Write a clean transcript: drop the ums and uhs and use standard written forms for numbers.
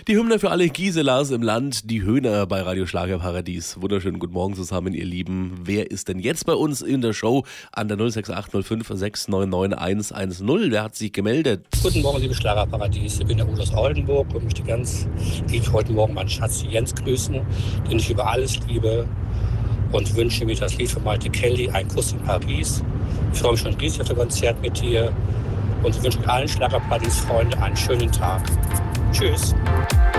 Die Hymne für alle Giselas im Land, die Höhner bei Radio Schlagerparadies. Wunderschönen guten Morgen zusammen, ihr Lieben. Wer ist denn jetzt bei uns in der Show an der 06805 699 110? Wer hat sich gemeldet? Guten Morgen, liebe Schlagerparadies. Ich bin der Udo aus Oldenburg und möchte ganz lieb heute Morgen meinen Schatz Jens grüßen, den ich über alles liebe, und wünsche mir das Lied von Malte Kelly, Ein Kuss in Paris. Ich freue mich schon riesig auf das Konzert mit dir und wünsche allen Schlagerparadies-Freunden einen schönen Tag. Tschüss.